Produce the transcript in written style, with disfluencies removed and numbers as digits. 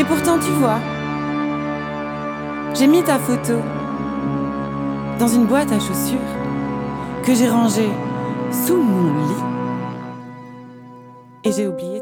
Et pourtant, tu vois, j'ai mis ta photo dans une boîte à chaussures que j'ai rangée sous mon lit et j'ai oublié